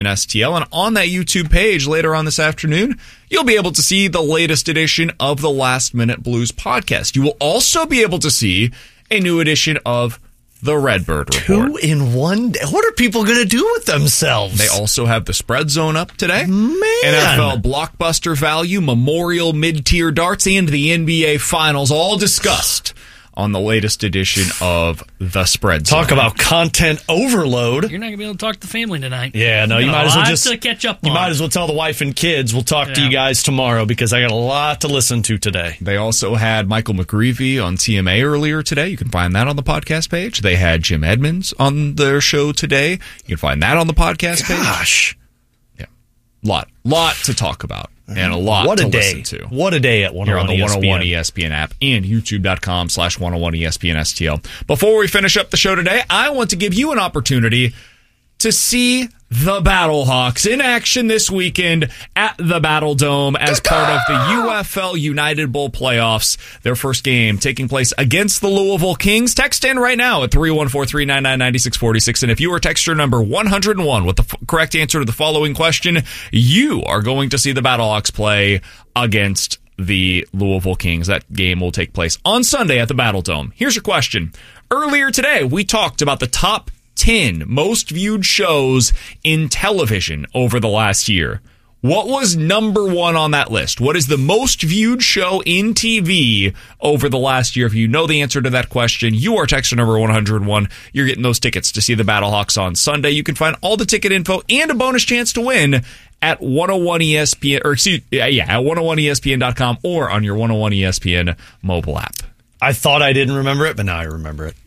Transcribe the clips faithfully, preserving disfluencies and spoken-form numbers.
S T L. And on that YouTube page later on this afternoon, you'll be able to see the latest edition of the Last Minute Blues podcast. You will also be able to see a new edition of the Redbird Report. Two in one day. What are people going to do with themselves? They also have the Spread Zone up today. Man. N F L Blockbuster Value, Memorial Mid-Tier Darts, and the N B A Finals all discussed on the latest edition of the Spread Zone. Talk about content overload. You're not going to be able to talk to the family tonight. Yeah, no, you Got might a as well lot just to catch up You on. might as well tell the wife and kids we'll talk to Yeah. you guys tomorrow because I got a lot to listen to today. They also had Michael McGreevy on T M A earlier today. You can find that on the podcast page. They had Jim Edmonds on their show today. You can find that on the podcast page. Gosh. Yeah. Lot, lot to talk about. And a lot What a to day. listen to. What a day at one oh one Here on the E S P N. one oh one E S P N app and youtube.com slash 101 ESPN STL. Before we finish up the show today, I want to give you an opportunity to see the Battlehawks in action this weekend at the Battle Dome as part of the U F L United Bowl playoffs. Their first game taking place against the Louisville Kings. Text in right now at three one four, three nine nine, nine six four six. And if you are texter number one hundred one with the f- correct answer to the following question, you are going to see the Battlehawks play against the Louisville Kings. That game will take place on Sunday at the Battle Dome. Here's your question. Earlier today, we talked about the top ten most viewed shows in television over the last year. What was number one on that list? What is the most viewed show in T V over the last year? If you know the answer to that question, you are texter number one hundred one. You're getting those tickets to see the Battlehawks on Sunday. You can find all the ticket info and a bonus chance to win at one oh one E S P N, or excuse, yeah, yeah, at one oh one E S P N dot com or on your one oh one E S P N mobile app. I thought I didn't remember it, but now I remember it.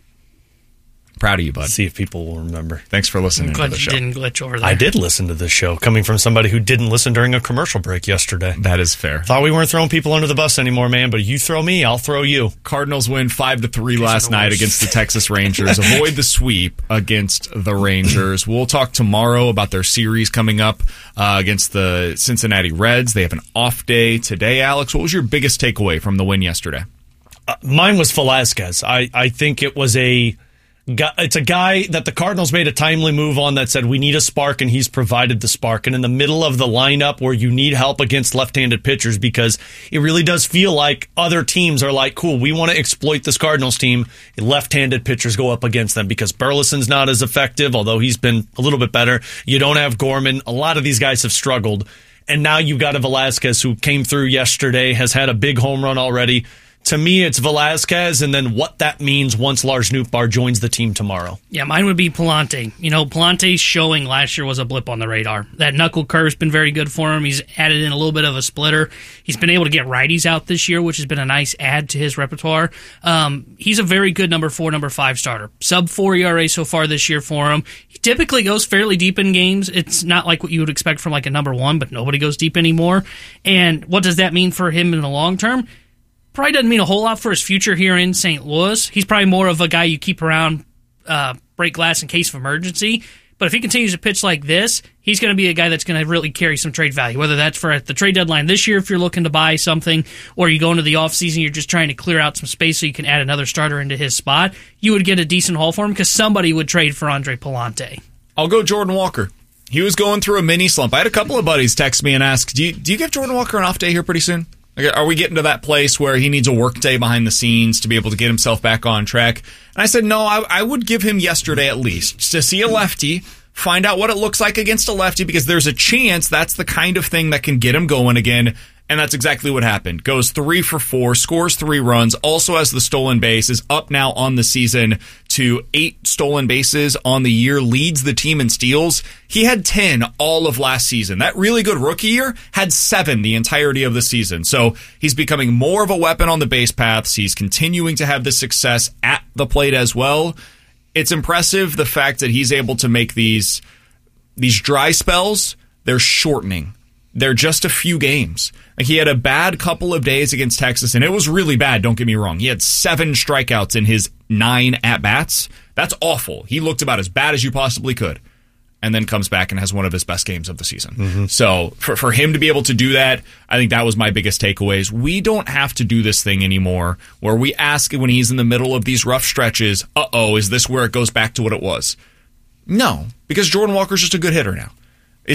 Proud of you, bud. Let's see if people will remember. Thanks for listening I'm to glad the you show. didn't glitch over there. I did listen to this show, coming from somebody who didn't listen during a commercial break yesterday. That is fair. Thought we weren't throwing people under the bus anymore, man, but you throw me, I'll throw you. Cardinals win five to three last night against the Texas Rangers. Avoid the sweep against the Rangers. We'll talk tomorrow about their series coming up uh, against the Cincinnati Reds. They have an off day today. Alex, what was your biggest takeaway from the win yesterday? Uh, mine was Velasquez. I, I think it was a... It's a guy that the Cardinals made a timely move on that said, we need a spark, and he's provided the spark. And in the middle of the lineup where you need help against left-handed pitchers, because it really does feel like other teams are like, cool, we want to exploit this Cardinals team. Left-handed pitchers go up against them because Burleson's not as effective, although he's been a little bit better. You don't have Gorman. A lot of these guys have struggled. And now you've got a Velasquez who came through yesterday, has had a big home run already. To me, it's Velasquez, and then what that means once Lars Nootbaar joins the team tomorrow. Yeah, mine would be Palante. You know, Palante's showing last year was a blip on the radar. That knuckle curve's been very good for him. He's added in a little bit of a splitter. He's been able to get righties out this year, which has been a nice add to his repertoire. Um, he's a very good number four, number five starter. Sub four E R A so far this year for him. He typically goes fairly deep in games. It's not like what you would expect from like a number one, but nobody goes deep anymore. And what does that mean for him in the long term? Probably doesn't mean a whole lot for his future here in Saint Louis. He's probably more of a guy you keep around, uh, break glass in case of emergency. But if he continues to pitch like this, he's going to be a guy that's going to really carry some trade value, whether that's for at the trade deadline this year if you're looking to buy something, or you go into the offseason, you're just trying to clear out some space so you can add another starter into his spot. You would get a decent haul for him because somebody would trade for Andre Palante. I'll go Jordan Walker. He was going through a mini slump. I had a couple of buddies text me and ask, do you, do you give Jordan Walker an off day here pretty soon? Like, are we getting to that place where he needs a work day behind the scenes to be able to get himself back on track? And I said, no, I, I would give him yesterday at least to see a lefty, find out what it looks like against a lefty, because there's a chance that's the kind of thing that can get him going again. And that's exactly what happened. Goes three for four, scores three runs, also has the stolen base, is up now on the season to eight stolen bases on the year, leads the team in steals. He had ten all of last season. That really good rookie year had seven the entirety of the season. So he's becoming more of a weapon on the base paths. He's continuing to have the success at the plate as well. It's impressive the fact that he's able to make these, these dry spells, they're shortening. They're just a few games. Like, he had a bad couple of days against Texas, and it was really bad, don't get me wrong. He had seven strikeouts in his nine at-bats. That's awful. He looked about as bad as you possibly could, and then comes back and has one of his best games of the season. Mm-hmm. So for, for him to be able to do that, I think that was my biggest takeaways. We don't have to do this thing anymore where we ask when he's in the middle of these rough stretches, uh-oh, is this where it goes back to what it was? No, because Jordan Walker's just a good hitter now.